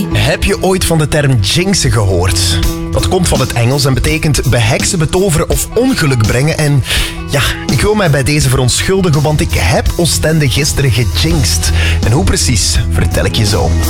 Heb je ooit van de term jinxen gehoord? Dat komt van het Engels en betekent beheksen, betoveren of ongeluk brengen. En ja, ik wil mij bij deze verontschuldigen, want ik heb Oostende gisteren gejinxed. En hoe precies, vertel ik je zo.